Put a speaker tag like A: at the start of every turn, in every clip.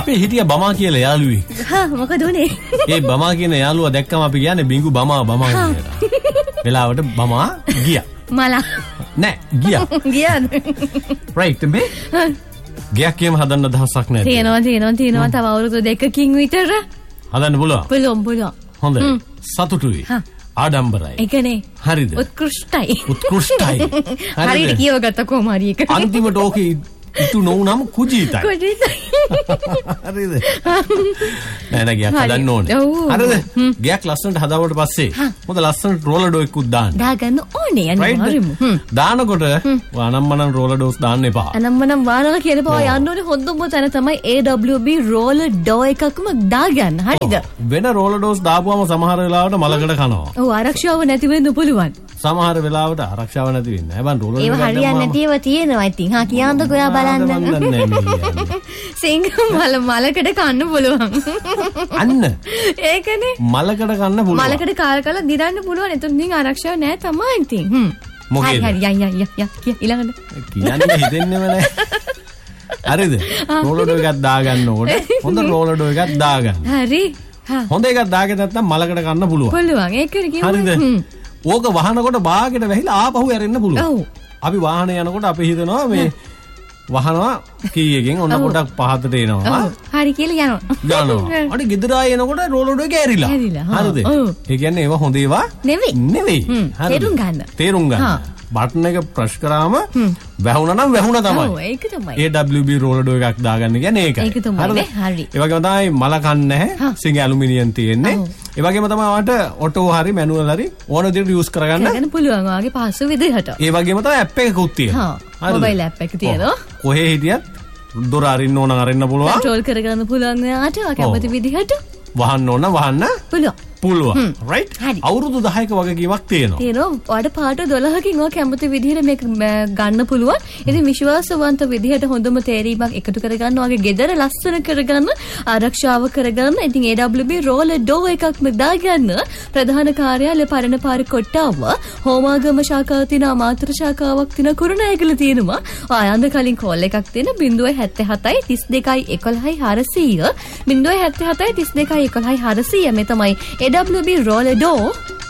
A: අපි හිටිය බමා කියලා යාළුවෙක්.
B: හා මොකද උනේ?
A: ඒ බමා කියන යාළුවා දැක්කම අපි කියන්නේ බිඟු බමා කියලා. වෙලාවට බමා ගියා.
B: මලා.
A: නෑ ගියා.
B: ගියාද?
A: right මේ. ගියක් කියම හදන්න දහසක් නැහැ.
B: තියෙනවා. තව අවුරුදු 2කින් විතර
A: හදන්න පුළුවන්.
B: පුළුවන්.
A: හොඳයි. සතුටුයි. ආඩම්බරයි.
B: ඒකනේ.
A: හරිද?
B: උත්කෘෂ්ටයි.
A: හරියට
B: කියවගත්ත කොහොම හරි එක.
A: අන්තිමට ඕකේ ඉතු නොවුනම කුජීතයි. හරිද? නෑ ගියක් හදන්න ඕනේ. හරිද? ගියක් ලස්සනට හදාවට පස්සේ මොකද ලස්සනට රෝලර් ඩෝ එකකුත්
B: දාගන්න ඕනේ අනිවාර්යයෙන්ම.
A: දානකොට වනම්මනම් රෝලර් ඩෝස් දාන්න එපා.
B: අනම්මනම් වාරලා කියන පව යන්න ඕනේ හොඳම තැන තමයි AWB රෝලර් ඩෝ එකක්ම දාගන්න. හරිද?
A: වෙන රෝලර් ඩෝස් දාපුවම සමහර වෙලාවට මලකට කනවා.
B: ඔව් ආරක්ෂාව නැති වෙන්න පුළුවන්.
A: සමහර වෙලාවට ආරක්ෂාව නැති වෙන්නේ. හැබැයි රෝලර්
B: ඒව හරියන්නේ නැතිව තියෙනවා ඉතින්. හා කියන්නකෝ ඔයා බලන්න. සිංහ මලකට කන්න පුළුවන්.
A: අන්න.
B: ඒකනේ.
A: මලකට කන්න පුළුවන්.
B: මලකට කාල කරලා දිරන්න පුළුවන්. එතන ඉතින් ආරක්ෂාව නැහැ තමයි ඉතින්.
A: මොකේද?
B: හරි ඊළඟට.
A: කියන්න හිතෙන්නේම නැහැ. හරිද? රෝලර් ඩෝ එකක් දාගන්න ඕනේ. හොඳ රෝලර් ඩෝ එකක් දාගන්න.
B: හරි.
A: හොඳ එකක් දාගෙන නැත්නම් මලකට කන්න පුළුවන්.
B: පුළුවන්. ඒකනේ කිව්වේ.
A: හරිද? ඕක වහනකොට බාගෙට වැහිලා ආපහු ඇරෙන්න පුළුවන්.
B: ඔව්.
A: අපි වාහනේ යනකොට අපි හිතනවා මේ වහනවා කීයකින් ඔන්න පොඩක් පහතට එනවා.
B: හරි කියලා යනවා.
A: අර ගෙදර ආයෙ එනකොට රෝලර් ඩෝ එක ඇරිලා. හරිද? ඒ කියන්නේ ඒවා හොඳ ඒවා නෙවෙයි. තේරුම් ගන්න. බටන් එක ප්‍රෙස් කරාම වැහුණා නම් වැහුණා තමයි.
B: ඔව් ඒක තමයි.
A: AWB රෝලර් ඩෝ එකක් දාගන්න කියන්නේ ඒකයි.
B: ඒක තමයි. හරි.
A: ඒ වගේම තමයි මල කන්නේ නැහැ. සිංහ ඇලුමිනියම් තියෙන්නේ. ඒ වගේම තමයි වට ඔටෝ හරි මැනුවල් හරි ඕන විදිහට යූස් කරගන්න
B: පුළුවන්. ඔයාගේ පහසු විදිහට.
A: ඒ වගේම තමයි ඇප් එකකුත් තියෙනවා.
B: මොබයිල් ඇප් එක තියෙනවා.
A: කොහේ හිටියත් දොර අරින්න ඕන අරින්න පුළුවන්.
B: කන්ට්‍රෝල් කරගන්න පුළුවන් යාට කැමති විදිහට.
A: වහන්න ඕන වහන්න පුළුවන්. රයිට්? අවුරුදු 10ක වගකීමක් තියෙනවා.
B: ඔයාට පාට 12කින් ඔය කැමති විදිහට මේක ගන්න පුළුවන්. ඉතින් විශ්වාසවන්ත විදිහට හොඳම තේරීමක් එකතු කරගන්න ඔයාගේ ගෙදර ලස්සන කරගන්න ආරක්ෂාව කරගන්න. ඉතින් AWB රෝලර් ඩෝ එකක්ම දාගන්න ප්‍රධාන කාර්යාලය පරණ පාර කොට්ටාව හෝමාගම ශාඛාව තියෙන අමාත්‍ර ශාඛාවක් තියෙන කුරුණෑගල තියෙනවා. ආයන්ද කලින් කෝල් එකක් දෙන 077 32 11 400 077 32 11 400 මේ තමයි AWB රෝලර් ඩෝ.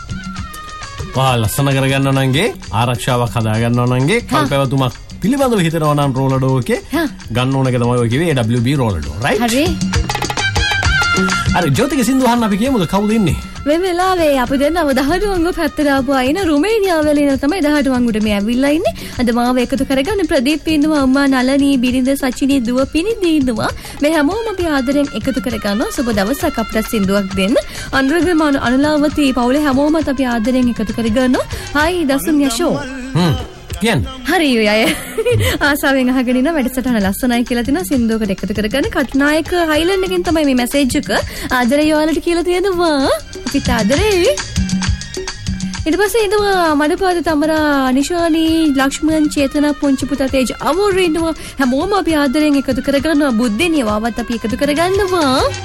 B: ලස්සන කරගන්න නංගේ ආරක්ෂාවක් හදාගන්න නංගේ කල්පැවතුමක් පිළිබඳව හිතනවා නම් රෝලර් ඩෝ එකේ ගන්න ඕන එක තමයි ඔය කිව්වේ AWB රෝලර් ඩෝ. රයිට්? හරි. අර ජෝතික සින්දු අහන්න අපි කියමුද කවුද ඉන්නේ? මේ වෙලාවේ අපි දෙන්නම 10 වංගු පැත්තට ආපු අයින රුමේනියාවල ඉන්න තමයි 10 වංගුට මේ ඇවිල්ලා ඉන්නේ. අද මාව එකතු කරගන්න ප්‍රදීප් ඉන්නවා, අම්මා නලනී, බිරිඳ සචිනී, දුව පිනිදි ඉන්නවා. මේ හැමෝම අපි ආදරෙන් එකතු කරගන්නවා. සුබ දවසක් අපට සින්දුවක් දෙන්න. අනුරාධ අනුලාවති පවුලේ හැමෝමත් අපි ආදරෙන් එකතු කරගන්නවා. හයි දසුන් යෂෝ. හරි අය ආසාවෙන් අහගෙන ඉන්න වැඩසටහන ලස්සනයි කියලා තිනා සින්දුවකට එකතු කරගන්න. කටුනායක හයිලන්ඩ් එකෙන් තමයි මේ මැසේජ් එක. ආදරේ ඔයාලට කියලා තියෙනවා. අපිට ආදරේ. ඊට පස්සේ ඉන්නවා මඩපාද තමරා, නිශානි, ලක්ෂ්මන්, චේතනා, පුංචි පුතා තේජ අවුරු ඉන්නවා. හැමෝම අපි ආදරෙන් එකතු කරගන්නවා. බුද්ධිනිය වාවත් අපි එකතු කරගන්නවා.